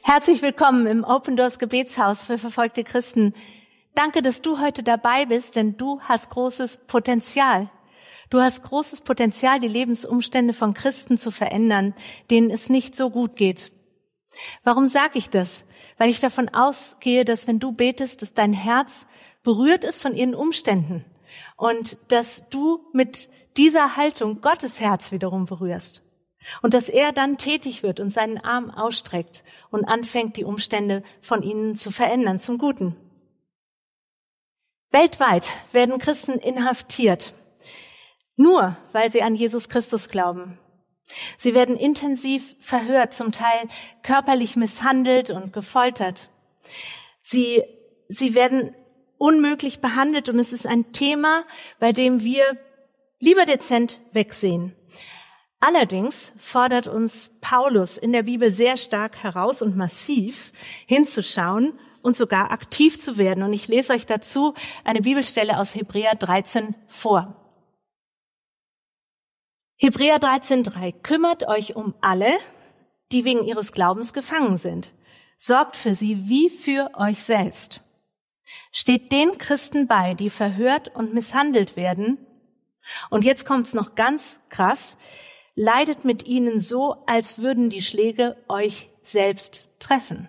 Herzlich willkommen im Open Doors Gebetshaus für verfolgte Christen. Danke, dass du heute dabei bist, denn du hast großes Potenzial. Du hast großes Potenzial, die Lebensumstände von Christen zu verändern, denen es nicht so gut geht. Warum sage ich das? Weil ich davon ausgehe, dass wenn du betest, dass dein Herz berührt ist von ihren Umständen und dass du mit dieser Haltung Gottes Herz wiederum berührst. Und dass er dann tätig wird und seinen Arm ausstreckt und anfängt, die Umstände von ihnen zu verändern, zum Guten. Weltweit werden Christen inhaftiert, nur weil sie an Jesus Christus glauben. Sie werden intensiv verhört, zum Teil körperlich misshandelt und gefoltert. Sie werden unmöglich behandelt und es ist ein Thema, bei dem wir lieber dezent wegsehen. Allerdings fordert uns Paulus in der Bibel sehr stark heraus und massiv hinzuschauen und sogar aktiv zu werden. Und ich lese euch dazu eine Bibelstelle aus Hebräer 13 vor. Hebräer 13,3: Kümmert euch um alle, die wegen ihres Glaubens gefangen sind. Sorgt für sie wie für euch selbst. Steht den Christen bei, die verhört und misshandelt werden. Und jetzt kommt's noch ganz krass. Leidet mit ihnen so, als würden die Schläge euch selbst treffen.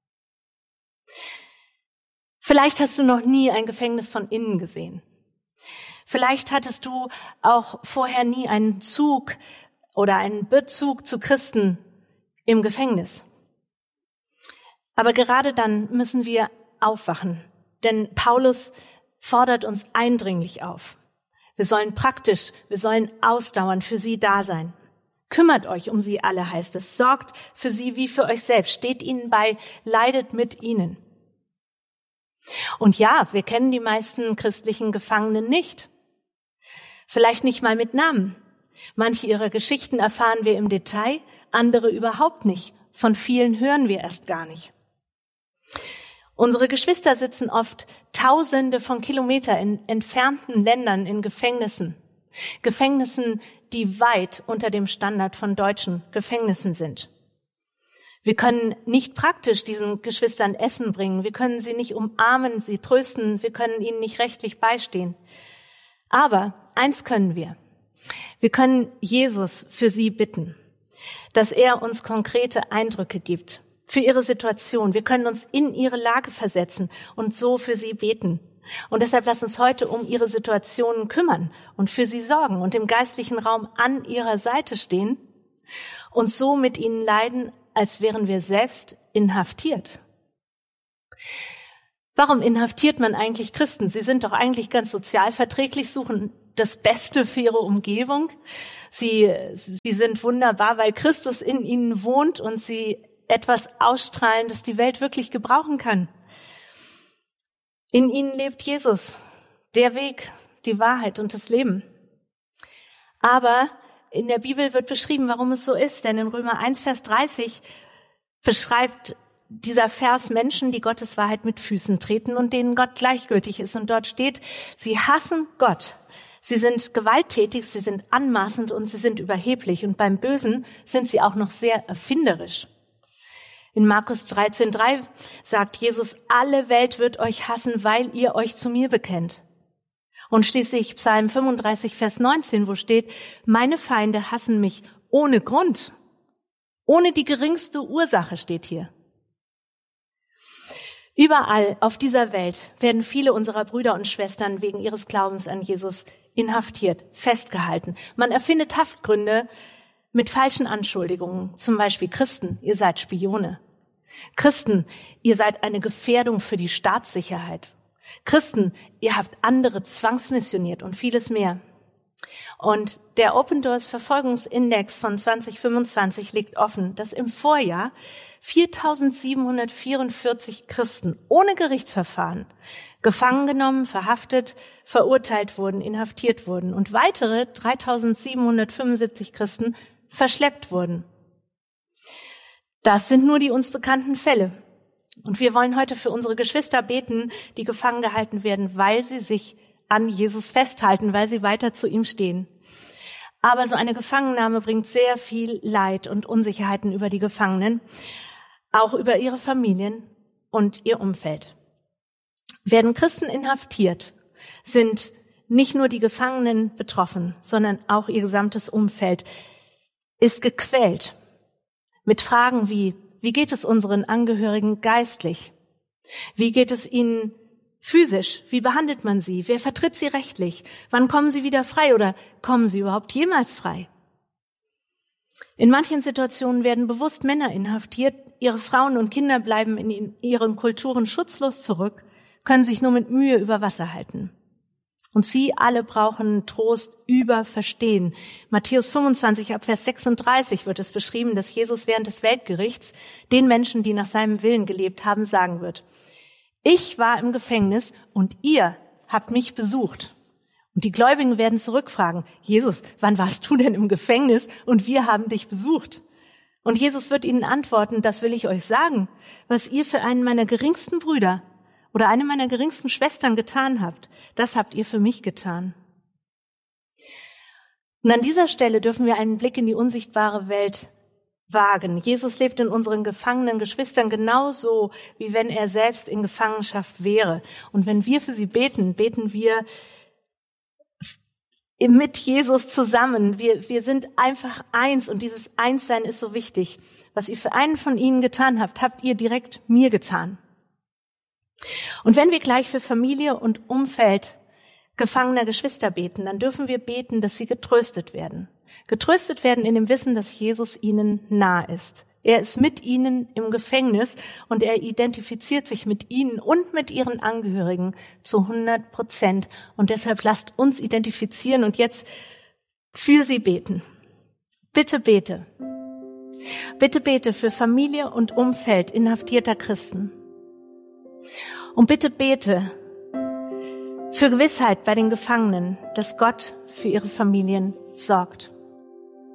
Vielleicht hast du noch nie ein Gefängnis von innen gesehen. Vielleicht hattest du auch vorher nie einen Zug oder einen Bezug zu Christen im Gefängnis. Aber gerade dann müssen wir aufwachen, denn Paulus fordert uns eindringlich auf. Wir sollen praktisch, wir sollen ausdauernd für sie da sein. Kümmert euch um sie alle, heißt es. Sorgt für sie wie für euch selbst. Steht ihnen bei, leidet mit ihnen. Und ja, wir kennen die meisten christlichen Gefangenen nicht. Vielleicht nicht mal mit Namen. Manche ihrer Geschichten erfahren wir im Detail, andere überhaupt nicht. Von vielen hören wir erst gar nicht. Unsere Geschwister sitzen oft Tausende von Kilometern in entfernten Ländern in Gefängnissen. Gefängnissen, die weit unter dem Standard von deutschen Gefängnissen sind. Wir können nicht praktisch diesen Geschwistern Essen bringen. Wir können sie nicht umarmen, sie trösten. Wir können ihnen nicht rechtlich beistehen. Aber eins können wir. Wir können Jesus für sie bitten, dass er uns konkrete Eindrücke gibt für ihre Situation. Wir können uns in ihre Lage versetzen und so für sie beten. Und deshalb lasst uns heute um ihre Situationen kümmern und für sie sorgen und im geistlichen Raum an ihrer Seite stehen und so mit ihnen leiden, als wären wir selbst inhaftiert. Warum inhaftiert man eigentlich Christen? Sie sind doch eigentlich ganz sozialverträglich, suchen das Beste für ihre Umgebung. Sie sind wunderbar, weil Christus in ihnen wohnt und sie etwas ausstrahlen, das die Welt wirklich gebrauchen kann. In ihnen lebt Jesus, der Weg, die Wahrheit und das Leben. Aber in der Bibel wird beschrieben, warum es so ist, denn in Römer 1, Vers 30 beschreibt dieser Vers Menschen, die Gottes Wahrheit mit Füßen treten und denen Gott gleichgültig ist. Und dort steht, sie hassen Gott. Sie sind gewalttätig, sie sind anmaßend und sie sind überheblich. Und beim Bösen sind sie auch noch sehr erfinderisch. In Markus 13,3 sagt Jesus, alle Welt wird euch hassen, weil ihr euch zu mir bekennt. Und schließlich Psalm 35, Vers 19, wo steht, meine Feinde hassen mich ohne Grund. Ohne die geringste Ursache steht hier. Überall auf dieser Welt werden viele unserer Brüder und Schwestern wegen ihres Glaubens an Jesus inhaftiert, festgehalten. Man erfindet Haftgründe mit falschen Anschuldigungen. Zum Beispiel Christen, ihr seid Spione. Christen, ihr seid eine Gefährdung für die Staatssicherheit. Christen, ihr habt andere zwangsmissioniert und vieles mehr. Und der Open Doors Verfolgungsindex von 2025 legt offen, dass im Vorjahr 4.744 Christen ohne Gerichtsverfahren gefangen genommen, verhaftet, verurteilt wurden, inhaftiert wurden und weitere 3.775 Christen verschleppt wurden. Das sind nur die uns bekannten Fälle. Und wir wollen heute für unsere Geschwister beten, die gefangen gehalten werden, weil sie sich an Jesus festhalten, weil sie weiter zu ihm stehen. Aber so eine Gefangennahme bringt sehr viel Leid und Unsicherheiten über die Gefangenen. auch über ihre Familien und ihr Umfeld. Werden Christen inhaftiert, sind nicht nur die Gefangenen betroffen, sondern auch ihr gesamtes Umfeld ist gequält mit Fragen wie geht es unseren Angehörigen geistlich? Wie geht es ihnen physisch? Wie behandelt man sie? Wer vertritt sie rechtlich? Wann kommen sie wieder frei oder kommen sie überhaupt jemals frei? In manchen Situationen werden bewusst Männer inhaftiert, ihre Frauen und Kinder bleiben in ihren Kulturen schutzlos zurück, können sich nur mit Mühe über Wasser halten. Und sie alle brauchen Trost über Verstehen. Matthäus 25 ab Vers 36 wird es beschrieben, dass Jesus während des Weltgerichts den Menschen, die nach seinem Willen gelebt haben, sagen wird: Ich war im Gefängnis und ihr habt mich besucht. Und die Gläubigen werden zurückfragen: Jesus, wann warst du denn im Gefängnis und wir haben dich besucht? Und Jesus wird ihnen antworten: Das will ich euch sagen, was ihr für einen meiner geringsten Brüder oder eine meiner geringsten Schwestern getan habt, das habt ihr für mich getan. Und an dieser Stelle dürfen wir einen Blick in die unsichtbare Welt wagen. Jesus lebt in unseren gefangenen Geschwistern genauso, wie wenn er selbst in Gefangenschaft wäre. Und wenn wir für sie beten, beten wir mit Jesus zusammen. Wir sind einfach eins und dieses Einssein ist so wichtig. Was ihr für einen von ihnen getan habt, habt ihr direkt mir getan. Und wenn wir gleich für Familie und Umfeld gefangener Geschwister beten, dann dürfen wir beten, dass sie getröstet werden. Getröstet werden in dem Wissen, dass Jesus ihnen nah ist. Er ist mit ihnen im Gefängnis und er identifiziert sich mit ihnen und mit ihren Angehörigen zu 100%. Und deshalb lasst uns identifizieren und jetzt für sie beten. Bitte bete. Bitte bete für Familie und Umfeld inhaftierter Christen. Und bitte bete für Gewissheit bei den Gefangenen, dass Gott für ihre Familien sorgt.